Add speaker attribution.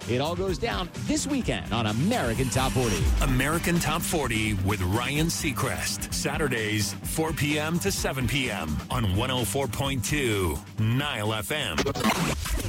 Speaker 1: It all goes down this weekend on American Top 40.
Speaker 2: American Top 40 with Ryan Seacrest. Saturdays, 4 p.m. to 7 p.m. on 104.2 Nile FM.